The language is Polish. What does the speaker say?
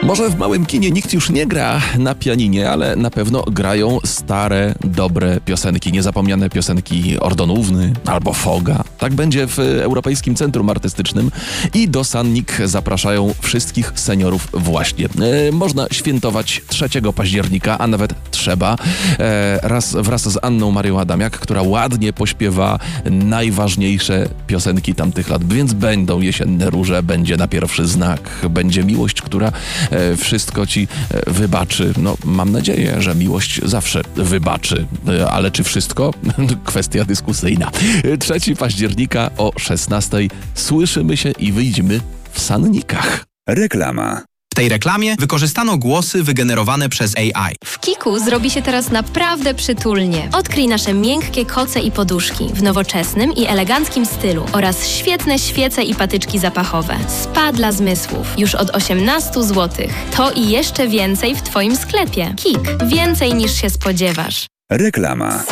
Może w małym kinie nikt już nie gra na pianinie, ale na pewno grają stare, dobre piosenki, niezapomniane piosenki Ordonówny albo Foga. Tak będzie w Europejskim Centrum Artystycznym i do Sannik zapraszają wszystkich seniorów właśnie. Można świętować 3 października, a nawet trzeba, wraz z Anną Marią Adamiak, która ładnie pośpiewa najważniejsze piosenki tamtych lat, więc będą jesienne róże, będzie Na pierwszy znak, będzie Miłość, która wszystko ci wybaczy. No, mam nadzieję, że miłość zawsze wybaczy, ale czy wszystko? Kwestia dyskusyjna. 3 października o 16:00 słyszymy się i wyjdziemy w Sannikach. Reklama. W tej reklamie wykorzystano głosy wygenerowane przez AI. W Kiku zrobi się teraz naprawdę przytulnie. Odkryj nasze miękkie koce i poduszki w nowoczesnym i eleganckim stylu oraz świetne świece i patyczki zapachowe. Spa dla zmysłów. Już od 18 zł. To i jeszcze więcej w Twoim sklepie. Kik. Więcej niż się spodziewasz. Reklama.